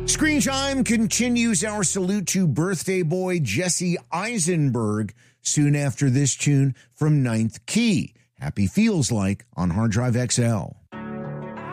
Screen Time continues our salute to birthday boy Jesse Eisenberg soon after this tune from Ninth Key. Happy Feels Like on Hard Drive XL.